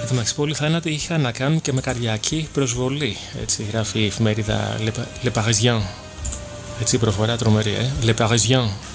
Τα Μαξιπόλη θάνατοι είχαν να κάνουν και με καρδιακή προσβολή. Έτσι γράφει η εφημερίδα Le Parisien. Έτσι προφορά τρομερή, Le Parisien.